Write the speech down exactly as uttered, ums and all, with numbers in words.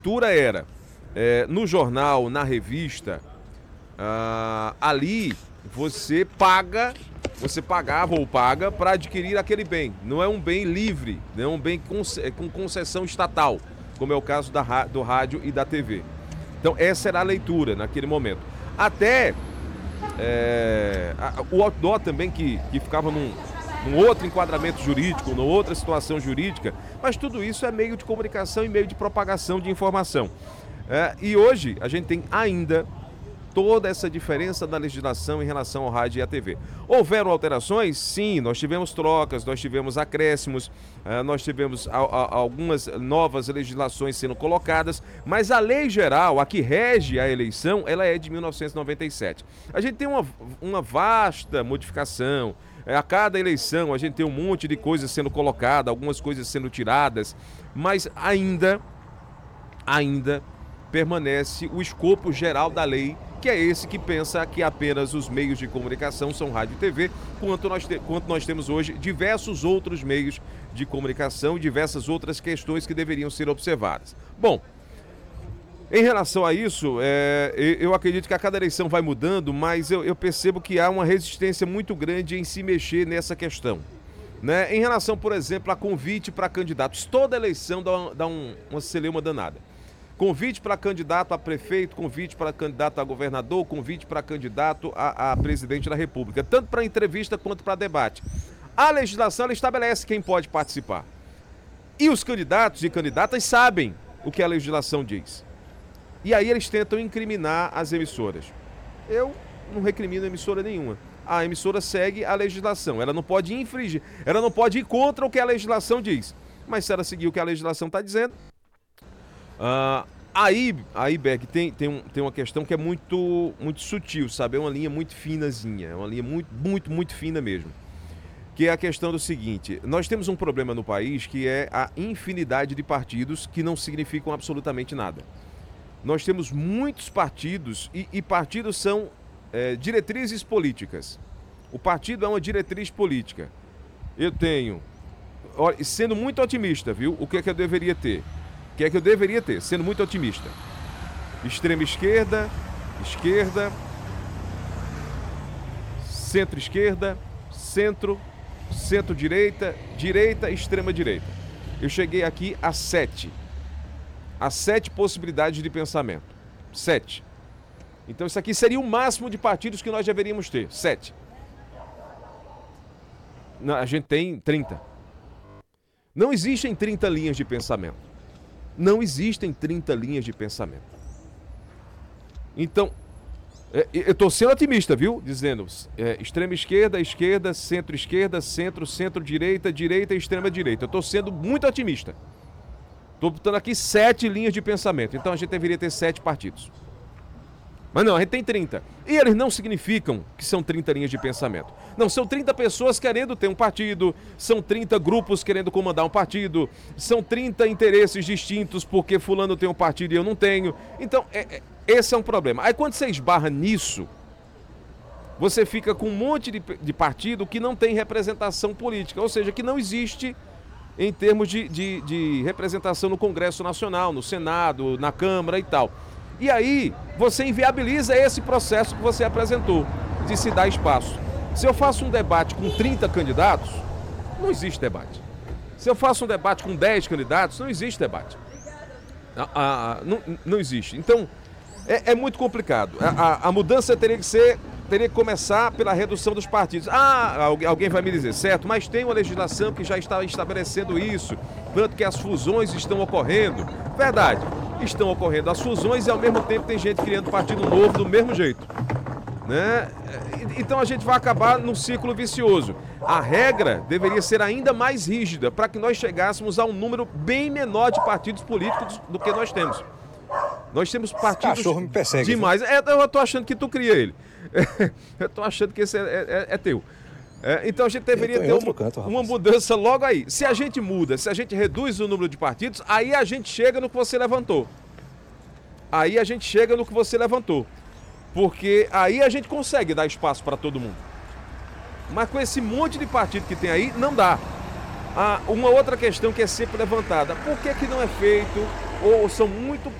leitura era, é, no jornal, na revista, ah, ali você paga, você pagava ou paga para adquirir aquele bem. Não é um bem livre, não é um bem com, com concessão estatal, como é o caso da, do rádio e da T V. Então essa era a leitura naquele momento. Até é, a, o outdoor também que, que ficava num, num outro enquadramento jurídico, numa outra situação jurídica, mas tudo isso é meio de comunicação e meio de propagação de informação. É, e hoje a gente tem ainda toda essa diferença da legislação em relação ao rádio e à T V. Houveram alterações? Sim, nós tivemos trocas, nós tivemos acréscimos, uh, nós tivemos a, a, algumas novas legislações sendo colocadas, mas a lei geral, a que rege a eleição, ela é de mil novecentos e noventa e sete. A gente tem uma, uma vasta modificação, é, a cada eleição a gente tem um monte de coisas sendo colocadas, algumas coisas sendo tiradas, mas ainda, ainda permanece o escopo geral da lei, que é esse que pensa que apenas os meios de comunicação são rádio e T V, quanto nós, te, quanto nós temos hoje diversos outros meios de comunicação e diversas outras questões que deveriam ser observadas. Bom, em relação a isso, é, eu acredito que a cada eleição vai mudando, mas eu, eu percebo que há uma resistência muito grande em se mexer nessa questão. Né? Em relação, por exemplo, a convite para candidatos, toda eleição dá, dá um, uma celeuma danada. Convite para candidato a prefeito, convite para candidato a governador, convite para candidato a, a presidente da República, tanto para entrevista quanto para debate. A legislação ela estabelece quem pode participar. E os candidatos e candidatas sabem o que a legislação diz. E aí eles tentam incriminar as emissoras. Eu não recrimino emissora nenhuma. A emissora segue a legislação, ela não pode infringir, ela não pode ir contra o que a legislação diz. Mas se ela seguir o que a legislação está dizendo... Uh, aí, aí Berg, tem, tem, um, tem uma questão que é muito, muito sutil, sabe? É uma linha muito finazinha, é uma linha muito, muito, muito fina mesmo. Que é a questão do seguinte, nós temos um problema no país que é a infinidade de partidos que não significam absolutamente nada. Nós temos muitos partidos e, e partidos são é, diretrizes políticas. O partido é uma diretriz política. Eu tenho, olha, sendo muito otimista, viu? O que é que eu deveria ter? O que é que eu deveria ter, sendo muito otimista? Extrema esquerda, esquerda, centro-esquerda, centro, centro-direita, direita, extrema-direita. Eu cheguei aqui a sete. A sete possibilidades de pensamento. Sete. Então isso aqui seria o máximo de partidos que nós deveríamos ter. Sete. Não, a gente tem trinta. Não existem trinta linhas de pensamento. Não existem trinta linhas de pensamento. Então, é, eu estou sendo otimista, viu? Dizendo é, extrema esquerda, esquerda, centro-esquerda, centro, centro-direita, direita e extrema-direita. Eu estou sendo muito otimista. Estou botando aqui sete linhas de pensamento. Então a gente deveria ter sete partidos. Mas não, a gente tem trinta. E eles não significam que são trinta linhas de pensamento. Não, são trinta pessoas querendo ter um partido, são trinta grupos querendo comandar um partido, são trinta interesses distintos porque fulano tem um partido e eu não tenho. Então, é, é, esse é um problema. Aí quando você esbarra nisso, você fica com um monte de, de partido que não tem representação política, ou seja, que não existe em termos de, de, de representação no Congresso Nacional, no Senado, na Câmara e tal. E aí, você inviabiliza esse processo que você apresentou, de se dar espaço. Se eu faço um debate com trinta candidatos, não existe debate. Se eu faço um debate com dez candidatos, não existe debate. Ah, ah, não, não existe. Então, é, é muito complicado. A, a, a mudança teria que ser, teria que começar pela redução dos partidos. Ah, alguém vai me dizer, certo, mas tem uma legislação que já está estabelecendo isso, tanto que as fusões estão ocorrendo. Verdade. Estão ocorrendo as fusões e ao mesmo tempo tem gente criando partido novo do mesmo jeito, né? Então a gente vai acabar num ciclo vicioso. A regra deveria ser ainda mais rígida para que nós chegássemos a um número bem menor de partidos políticos do que nós temos. Nós temos partidos cachorro me persegue, demais. É, eu tô achando que tu cria ele. Eu tô achando que esse é, é, é teu. É, então a gente deveria ter um, canto, uma mudança logo aí. Se a gente muda, se a gente reduz o número de partidos, aí a gente chega no que você levantou. Aí a gente chega no que você levantou. Porque aí a gente consegue dar espaço para todo mundo. Mas com esse monte de partido que tem aí, não dá. Ah, uma outra questão que é sempre levantada. Por que que não é feito ou são muito